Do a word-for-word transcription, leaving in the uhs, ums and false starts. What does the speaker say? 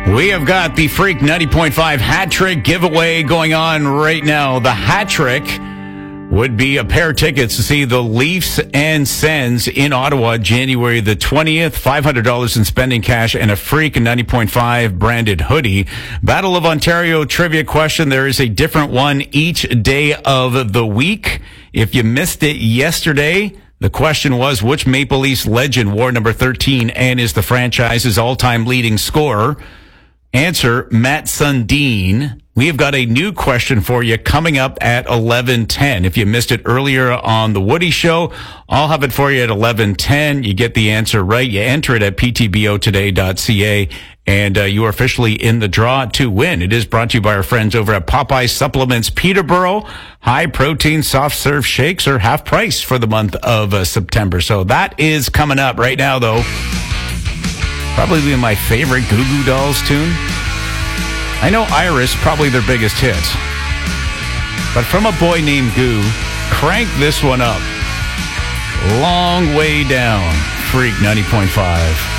We have got the Freak ninety point five hat trick giveaway going on right now. The hat trick would be a pair of tickets to see the Leafs and Sens in Ottawa, January the twentieth, five hundred dollars in spending cash, and a Freak ninety point five branded hoodie. Battle of Ontario trivia question. There is a different one each day of the week. If you missed it yesterday, the question was, which Maple Leafs legend wore number thirteen and is the franchise's all-time leading scorer? Answer, Matt Sundin. We have got a new question for you coming up at eleven ten. If you missed it earlier on the Woody Show, I'll have it for you at eleven ten. You get the answer right. You enter it at p t b o today dot c a, and uh, you are officially in the draw to win. It is brought to you by our friends over at Popeye Supplements Peterborough. High-protein soft serve shakes are half price for the month of uh, September. So that is coming up right now, though. Probably my favorite Goo Goo Dolls tune. I know Iris, probably their biggest hit. But From a Boy Named Goo, crank this one up. Long Way Down. Freak ninety point five.